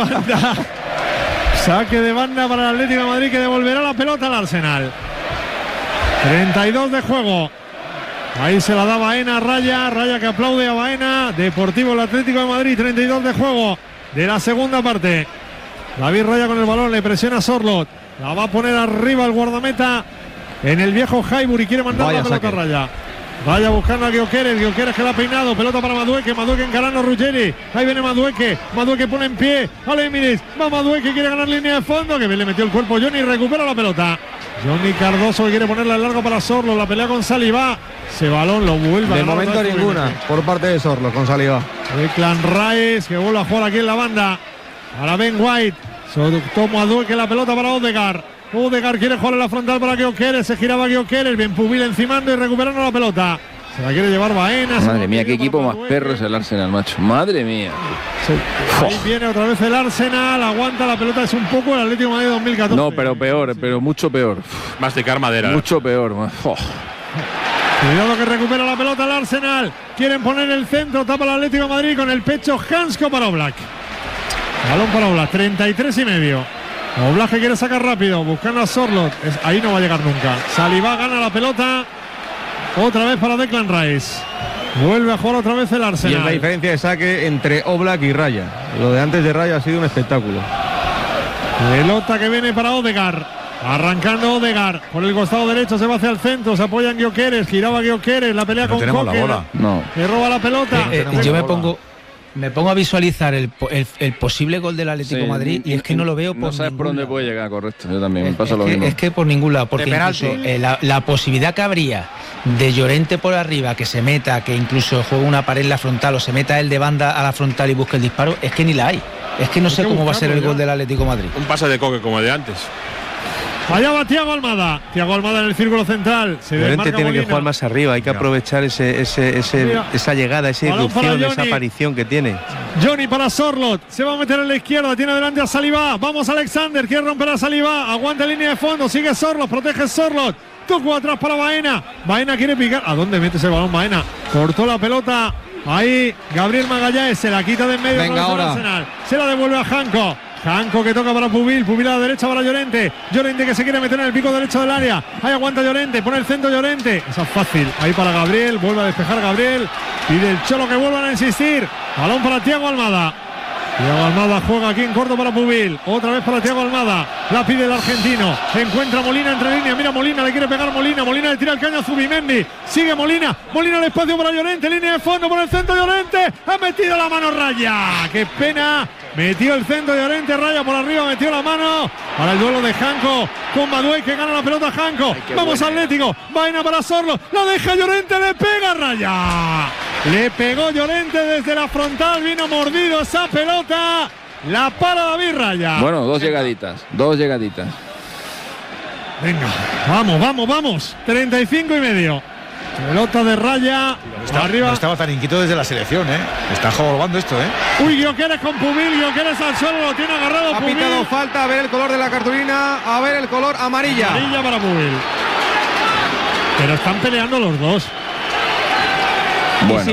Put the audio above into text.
banda. Saque de banda para el Atlético de Madrid, que devolverá la pelota al Arsenal. 32 de juego. Ahí se la da Baena a Raya. Raya que aplaude a Baena. Deportivo el Atlético de Madrid. 32 de juego de la segunda parte. David Raya con el balón. Le presiona a Sorloth. La va a poner arriba el guardameta en el viejo Highbury. Quiere mandar la pelota a Raya. Raya buscando a Gyökeres. Gyökeres que la ha peinado. Pelota para Madueke. Madueke encarando a Ruggeri. Ahí viene Madueke. Madueke pone en pie a Emirates. Va Madueke. Quiere ganar línea de fondo. Que bien le metió el cuerpo Johnny. Recupera la pelota. Johnny Cardoso que quiere ponerla al largo para Sorloth. La pelea con Saliba. Ese balón lo vuelve de momento ninguna por parte de Sorloth con Saliba. Declan Rice que vuelve a jugar aquí en la banda. Para Ben White. Toma Madueke la pelota para Odegaard. Odegaard quiere jugar en la frontal para Gyökeres. Se giraba Gyökeres. Ben Pubil encimando y recuperando la pelota. Se la quiere llevar Baena. Madre mía, qué equipo más perro es el Arsenal, macho. Madre mía. Sí. Ahí viene otra vez el Arsenal. Aguanta la pelota. Es un poco el Atlético de Madrid 2014. No, pero peor, pero mucho peor. Masticar madera. Mucho peor. Cuidado que recupera la pelota el Arsenal. Quieren poner el centro. Tapa el Atlético de Madrid con el pecho. Hansko para Oblak. Balón para Oblak. 33 y medio. Oblak que quiere sacar rápido. Buscando a Sorloth. Ahí no va a llegar nunca. Saliba gana la pelota. Otra vez para Declan Rice. Vuelve a jugar otra vez el Arsenal. Y es la diferencia de saque entre Oblak y Raya. Lo de antes de Raya ha sido un espectáculo. Pelota que viene para Odegaard. Arrancando Odegaard. Por el costado derecho se va hacia el centro. Se apoya en Gyökeres. Giraba Gyökeres. La pelea con Coque. No. Le roba la pelota. Yo me pongo a visualizar el posible gol del Atlético de Madrid y es que no lo veo por no sabes por dónde puede llegar, correcto. Yo también me pasa lo mismo. Es que por ningún lado, porque incluso, la posibilidad que habría de Llorente por arriba, que se meta, que incluso juegue una pared en la frontal o se meta él de banda a la frontal y busque el disparo, es que ni la hay. Es que no sé cómo va a ser el gol del Atlético de Madrid. Un pase de Coque como el de antes. Allá va Thiago Almada. Thiago Almada en el círculo central. Llorente tiene que jugar más arriba. Hay que aprovechar esa llegada, esa irrupción, esa aparición que tiene. Johnny para Sorloth. Se va a meter en la izquierda. Tiene delante a Saliba. Vamos Alexander. Quiere romper a Saliba. Aguanta línea de fondo. Sigue Sorloth. Protege Sorloth. Tocó atrás para Baena. Baena quiere picar. ¿A dónde metes el balón Baena? Cortó la pelota. Ahí Gabriel Magallanes se la quita de en medio. Venga ahora. Arsenal. Se la devuelve a Hanko. Hanko que toca para Pubil. Pubil a la derecha para Llorente. Llorente que se quiere meter en el pico derecho del área. Ahí aguanta Llorente. Pone el centro Llorente. Esa es fácil. Ahí para Gabriel. Vuelve a despejar Gabriel. Pide el Cholo que vuelvan a insistir. Balón para Thiago Almada. Thiago Almada juega aquí en corto para Pubil. Otra vez para Thiago Almada. La pide el argentino. Encuentra Molina entre líneas. Mira Molina. Le quiere pegar Molina. Molina le tira el caño a Zubimendi. Sigue Molina. Molina al espacio para Llorente. Línea de fondo por el centro Llorente. Ha metido la mano Raya. Qué pena. Metió el centro Llorente. Raya por arriba. Metió la mano. Para el duelo de Hanko con Madueke que gana la pelota Hanko. Vamos Atlético. Vaina para Sorloth. La deja Llorente. Le pega Raya. Le pegó Llorente desde la frontal. Vino mordido esa pelota. La para David Raya. Bueno, dos llegaditas. Venga, vamos. 35 y medio. Pelota de Raya. Arriba. No estaba tan inquieto desde la selección, ¿eh? Está jugando esto, ¿eh? Uy, Gyökeres con Pubil. Gyökeres al suelo. Lo tiene agarrado. Ha Pubil. pitado falta. A ver el color de la cartulina. A ver el color amarilla. Amarilla para Pubil. Pero están peleando los dos. Bueno.